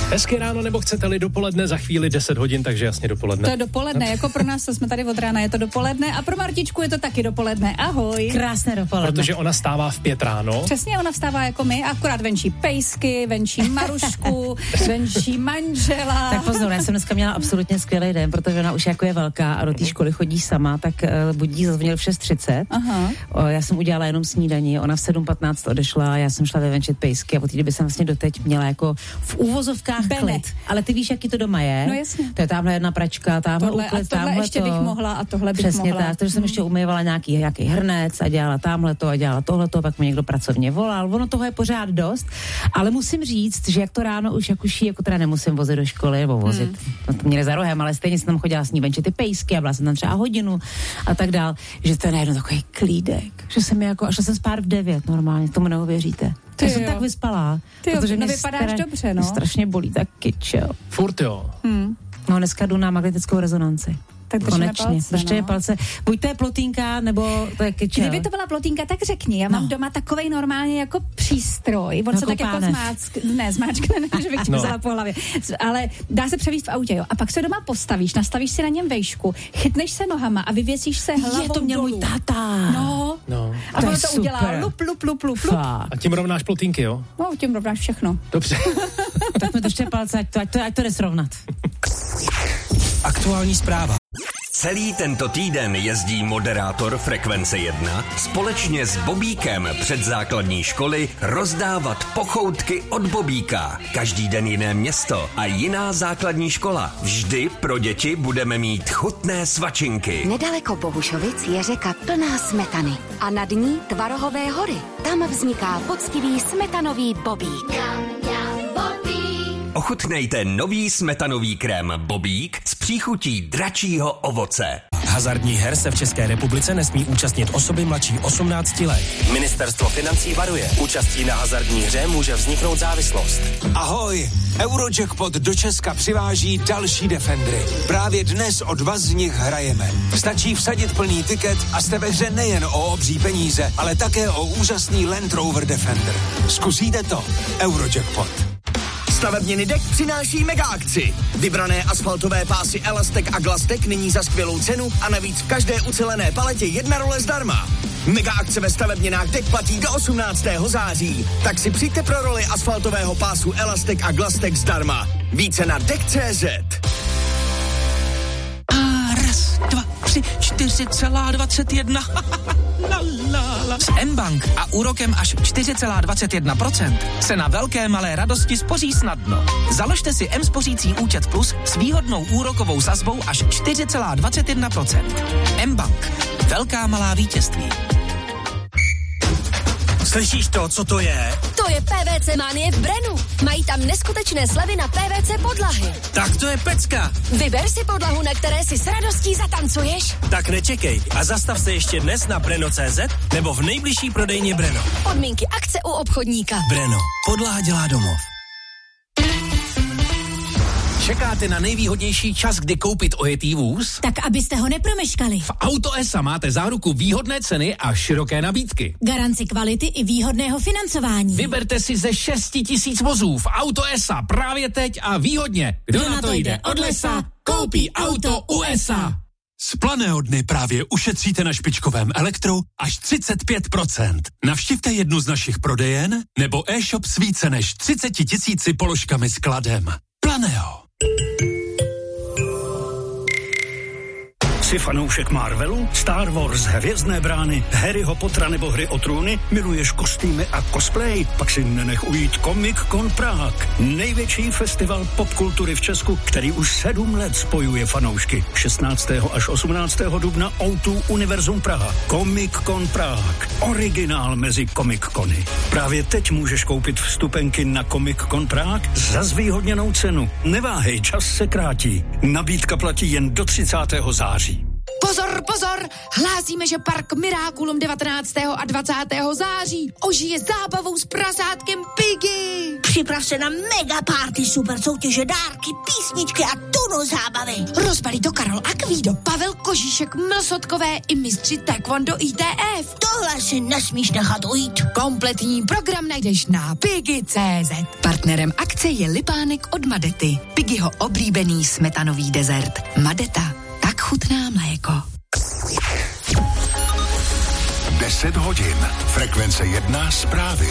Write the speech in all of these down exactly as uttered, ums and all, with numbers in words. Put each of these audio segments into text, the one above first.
Hezké ráno, nebo chcete-li dopoledne, za chvíli deset hodin, takže jasně dopoledne. To je dopoledne, jako pro nás, to jsme tady od rána, je to dopoledne a pro Martičku je to taky dopoledne. Ahoj. Krásné dopoledne. Protože ona stává v pět ráno. Přesně, ona vstává jako my, akorát venčí pejsky, venčí Marušku, venčí manžela. Tak pozor, já jsem dneska měla absolutně skvělý den, protože ona už jako je velká a do té školy chodí sama, tak uh, budí zazvonil v šest třicet. Aha. O, já jsem udělala jenom snídaní, ona v sedm patnáct odešla, já jsem šla vyvenčit pejsky a od té doby jsem vlastně doteď měla jako v úvozovkách Bene. klid. Ale ty víš, jaký to doma je? No jasně. To je tamhle jedna pračka, tamhle Tohle, úklid, a tohle tamhle ještě to. bych mohla a tohle bych Přesně mohla. tak, takže jsem hmm. ještě umývala nějaký, nějaký hrnec a dělala tamhle to a dělala tohle to, pak mi někdo pracovně volal. Ono toho je pořád dost, ale musím říct, že jak to ráno už, jak už jí, jako teda nemusím vozit do školy, nebo vozit, hmm. no to měli za rohem, ale stejně jsem tam chodila s ní venčit ty pejsky a byla jsem tam třeba hodinu a tak dál, že to je najednou takový klídek, že jsem jako, a šla jsem spát v devět normálně, tomu neuvěříte. Ty Já jo. jsem tak vyspalá. Ty jo, protože no mě vypadáš stra- dobře, no. Mě strašně bolí ta kyčel. Furt jo. Hmm. No dneska jdu na magnetickou rezonanci. Tak držíme Konečně, palce, držte no. palce. Buď to je plotínka, nebo to je kyčel. Kdyby to byla plotínka, tak řekni. Já mám No. doma takovej normálně jako přístroj. On No, se tak jako pánev. zmáck, ne, zmáčkne, ne, že bych ti No. vzala po hlavě. Ale dá se převíst v autě, jo. A pak se doma postavíš, nastavíš si na něm vejšku, chytneš se nohama a vyvěsíš se hlavou Je, to měl dolů. můj táta. No. No. A To ono je to udělá super. lup, lup, lup, lup, lup. Fakt. A tím rovnáš plotínky, jo? No, tím rovnáš všechno. Dobře. Tak mi držte palce, ať to, ať to, ať to jde srovnat. Aktuální zpráva. Celý tento týden jezdí moderátor Frekvence jedna společně s Bobíkem před základní školy rozdávat pochoutky od Bobíka. Každý den jiné město a jiná základní škola. Vždy pro děti budeme mít chutné svačinky. Nedaleko Bohušovic je řeka plná smetany a nad ní Tvarohové hory. Tam vzniká poctivý smetanový bobík. Ochutnejte nový smetanový krém Bobík s příchutí dračího ovoce. Hazardních her se v České republice nesmí účastnit osoby mladší osmnácti let. Ministerstvo financí varuje. Účastí na hazardní hře může vzniknout závislost. Ahoj! Eurojackpot do Česka přiváží další Defendry. Právě dnes o dva z nich hrajeme. Stačí vsadit plný tiket a jste ve hře nejen o obří peníze, ale také o úžasný Land Rover Defender. Zkusíte to? Eurojackpot. Stavebniny Dek přináší mega akci. Vybrané asfaltové pásy Elastek a Glastek nyní za skvělou cenu a navíc v každé ucelené paletě jedna role zdarma. Mega akce ve stavebninách Dek platí do osmnáctého září. Tak si přijďte pro roli asfaltového pásu Elastek a Glastek zdarma. Více na dek tečka cé zet. A raz, dva, tři, čtyři celá dvacet jedna. La, la, la. S M-Bank a úrokem až čtyři celá dvacet jedna procenta se na velké malé radosti spoří snadno. Založte si M-spořící účet Plus s výhodnou úrokovou sazbou až čtyři celá dvacet jedna procenta. M-Bank. Velká malá vítězství. Slyšíš to, co to je? To je P V C Manie v Brenu. Mají tam neskutečné slevy na P V C podlahy. Tak to je pecka. Vyber si podlahu, na které si s radostí zatancuješ. Tak nečekej a zastav se ještě dnes na breno tečka cé zet nebo v nejbližší prodejně Breno. Podmínky akce u obchodníka. Breno. Podlaha dělá domov. Čekáte na nejvýhodnější čas, kdy koupit ojetý vůz? Tak abyste ho nepromeškali. V Auto es a máte záruku výhodné ceny a široké nabídky. Garanci kvality i výhodného financování. Vyberte si ze šesti tisíc vozů v Auto es a právě teď a výhodně. Kdo, Kdo na to jde od lesa, koupí auto u es a. Z Planého dny právě ušetříte na špičkovém elektru až třicet pět procent. Navštivte jednu z našich prodejen nebo e-shop s více než třicet tisíci položkami skladem. Planého. Jsi fanoušek Marvelu, Star Wars, Hvězdné brány, Harryho Pottera nebo Hry o trůny? Miluješ kostýmy a cosplay? Pak si nenech ujít Comic Con Prague. Největší festival popkultury v Česku, který už sedm let spojuje fanoušky. šestnáctého až osmnáctého dubna ó dva Univerzum Praha. Comic Con Prague. Originál mezi Comic Cony. Právě teď můžeš koupit vstupenky na Comic Con Prague za zvýhodněnou cenu. Neváhej, čas se krátí. Nabídka platí jen do třicátého září. Pozor, pozor, hlásíme, že park Miraculum devatenáctého a dvacátého září ožije zábavou s prasátkem Piggy. Připrav se na mega party, super soutěže, dárky, písničky a tunu zábavy. Rozbalí to Karol Akvído, Pavel Kožíšek, Mlsotkové i mistři Taekwondo I T F. Tohle si nesmíš nechat ujít. Kompletní program najdeš na Piggy tečka cé zet. Partnerem akce je Lipánek od Madety. Piggyho oblíbený smetanový dezert. Madeta. Tak chutná mléko. deset hodin. Frekvence jedna zprávy.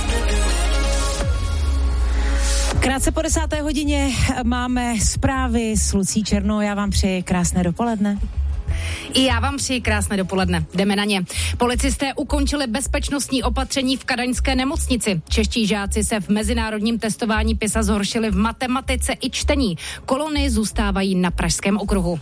Krátce po desáté hodině máme zprávy s Lucí Černou. Já vám přeji krásné dopoledne. I já vám přeji krásné dopoledne. Jdeme na ně. Policisté ukončili bezpečnostní opatření v kadaňské nemocnici. Čeští žáci se v mezinárodním testování PISA zhoršili v matematice i čtení. Kolony zůstávají na Pražském okruhu.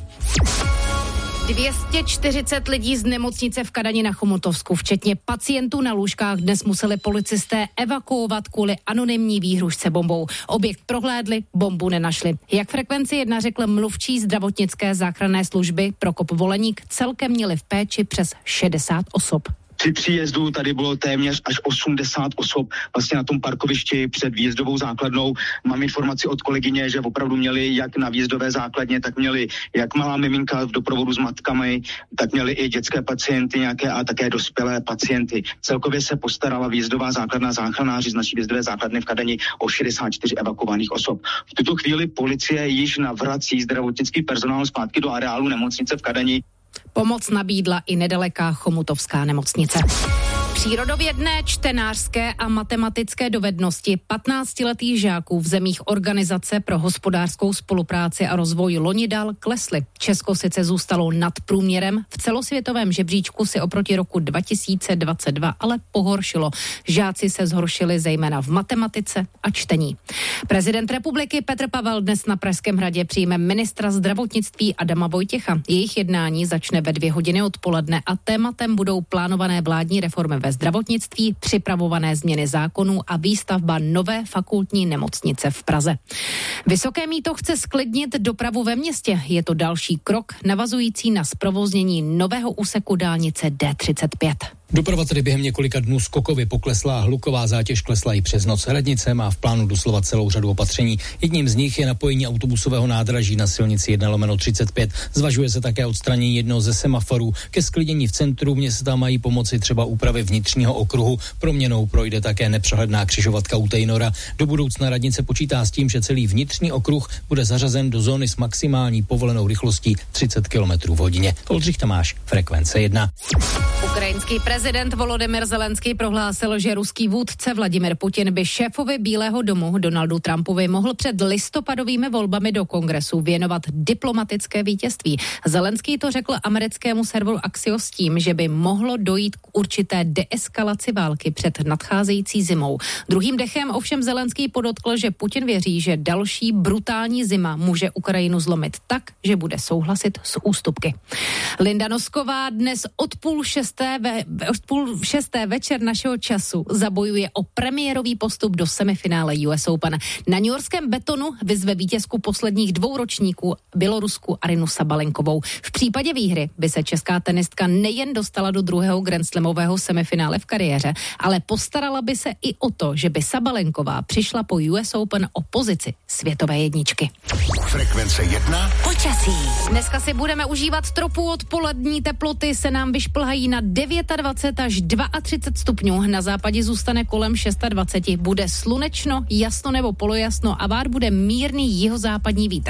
dvě stě čtyřicet lidí z nemocnice v Kadani na Chomutovsku, včetně pacientů na lůžkách, dnes museli policisté evakuovat kvůli anonymní výhružce bombou. Objekt prohlédli, bombu nenašli. Jak Frekvenci jedna řekl mluvčí zdravotnické záchranné služby Prokop Voleník, celkem měli v péči přes šedesát osob. Při příjezdu tady bylo téměř až osmdesát osob vlastně na tom parkovišti před výjezdovou základnou. Mám informaci od kolegyně, že opravdu měli jak na výjezdové základně, tak měli jak malá miminka v doprovodu s matkami, tak měli i dětské pacienty nějaké a také dospělé pacienty. Celkově se postarala výjezdová základna záchranáři z naší výjezdové základny v Kadani o šedesát čtyři evakuovaných osob. V tuto chvíli policie již navrací zdravotnický personál zpátky do areálu nemocnice v Kadani. Pomoc nabídla i nedaleká Chomutovská nemocnice. Přírodovědné, čtenářské a matematické dovednosti patnáctiletých žáků v zemích Organizace pro hospodářskou spolupráci a rozvoj loni dál klesly. Česko sice zůstalo nad průměrem, v celosvětovém žebříčku si oproti roku dva tisíce dvacet dva ale pohoršilo. Žáci se zhoršili zejména v matematice a čtení. Prezident republiky Petr Pavel dnes na Pražském hradě přijme ministra zdravotnictví Adama Vojtěcha. Jejich jednání začne ve dvě hodiny odpoledne a tématem budou plánované vládní reformy ve zdravotnictví, připravované změny zákonů a výstavba nové fakultní nemocnice v Praze. Vysoké mýto chce zklidnit dopravu ve městě. Je to další krok navazující na zprovoznění nového úseku dálnice D třicet pět. Doprava tedy během několika dnů skokově poklesla, hluková zátěž klesla i přes noc. Radnice má v plánu doslova celou řadu opatření. Jedním z nich je napojení autobusového nádraží na silnici jedna lomeno třicet pět. Zvažuje se také odstranění jednoho ze semaforů. Ke sklidnění v centru města mají pomoci třeba úpravy vnitřního okruhu. Proměnou projde také nepřehledná křižovatka u Tejnora. Do budoucna radnice počítá s tím, že celý vnitřní okruh bude zařazen do zóny s maximální povolenou rychlostí třicet kilometrů v hodině. Oldřich Tamáš, Frekvence jedna. Ukrajinský prezident Volodymyr Zelenský prohlásil, že ruský vůdce Vladimir Putin by šéfovi Bílého domu Donaldu Trumpovi mohl před listopadovými volbami do kongresu věnovat diplomatické vítězství. Zelenský to řekl americkému serveru Axios s tím, že by mohlo dojít k určité deeskalaci války před nadcházející zimou. Druhým dechem ovšem Zelenský podotkl, že Putin věří, že další brutální zima může Ukrajinu zlomit tak, že bude souhlasit s ústupky. Linda Nosková dnes od půl šesté, ve, od půl šesté večer našeho času zabojuje o premiérový postup do semifinále U S Open. Na newyorském Betonu vyzve vítězku posledních dvou ročníků Bělorusku Arinu Sabalenkovou. V případě výhry by se česká tenistka nejen dostala do druhého grandslamového semifinále v kariéře, ale postarala by se i o to, že by Sabalenková přišla po U S Open o pozici světové jedničky. Frekvence jedna. Počasí. Dneska si budeme užívat tropu, odpolední teploty se nám vyšplhají na dvacet devět až třicet dva stupňů. Na západě zůstane kolem dvacet šest. Bude slunečno, jasno nebo polojasno a vát bude mírný jihozápadní vítr.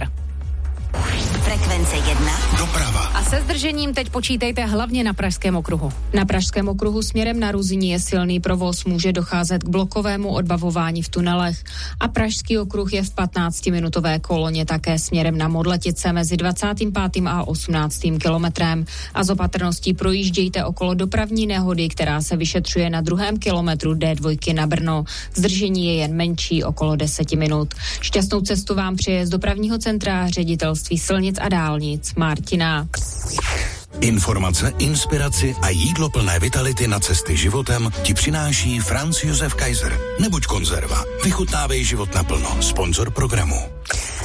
Frekvence jedna. Doprava. A se zdržením teď počítejte hlavně na Pražském okruhu. Na Pražském okruhu směrem na Ruzyni je silný provoz, může docházet k blokovému odbavování v tunelech. A Pražský okruh je v patnáctiminutové koloně také směrem na Modletice mezi dvacátým pátým a osmnáctým kilometrem. A z opatrností projíždějte okolo dopravní nehody, která se vyšetřuje na druhém kilometru D dva na Brno. Zdržení je jen menší, okolo deseti minut. Šťastnou cestu vám přeje z dopravního centra Ředitelství silnic a dálnic Martina. Informace, inspiraci a jídlo plné vitality na cesty životem ti přináší Franz Josef Kaiser. Nebuď konzerva, vychutnávej život naplno. Sponzor programu.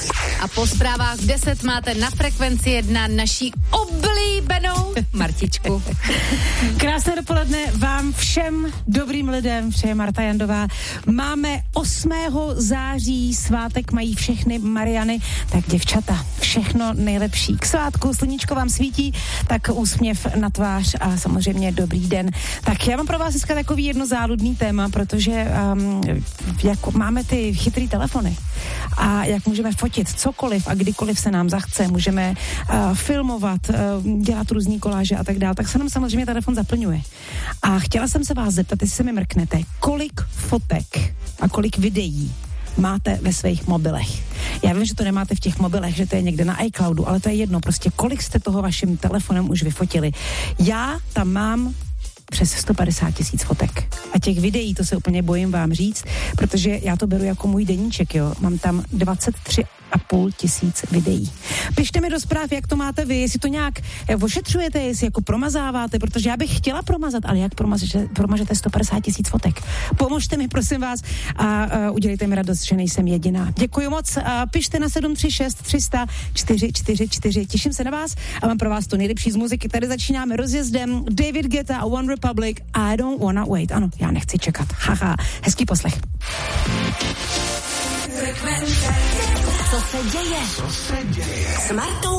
A po zprávách v deset máte na Frekvenci jedna naší oblíbenou Martičku. Krásné dopoledne vám všem dobrým lidem, přeje Marta Jandová. Máme osmého září, svátek mají všechny Mariany, tak děvčata, všechno nejlepší k svátku, sluníčko vám svítí, tak úsměv na tvář a samozřejmě dobrý den. Tak já mám pro vás dneska takový jedno záludný téma, protože um, jak máme ty chytrý telefony a jak můžeme fotit cokoliv a kdykoliv se nám zachce, můžeme uh, filmovat, uh, dělat různý koláže a tak dále, tak se nám samozřejmě telefon zaplňuje. A chtěla jsem se vás zeptat, jestli se mi mrknete, kolik fotek a kolik videí máte ve svých mobilech. Já vím, že to nemáte v těch mobilech, že to je někde na iCloudu, ale to je jedno, prostě kolik jste toho vaším telefonem už vyfotili. Já tam mám přes sto padesát tisíc fotek. A těch videí, to se úplně bojím vám říct, protože já to beru jako můj deníček, jo. Mám tam dvacet tři a půl tisíc videí. Pište mi do zpráv, jak to máte vy, jestli to nějak ošetřujete, jestli jako promazáváte, protože já bych chtěla promazat, ale jak promažete, promažete sto padesát tisíc fotek? Pomožte mi, prosím vás, a, a udělejte mi radost, že nejsem jediná. Děkuji moc. A pište na sedm tři šest tři sta čtyři čtyři čtyři. Těším se na vás a mám pro vás to nejlepší z muziky. Tady začínáme rozjezdem David Guetta a One Republic. I don't wanna wait. Ano, já nechci čekat. Haha. Hezký poslech. Co se děje? Co se děje? S Martou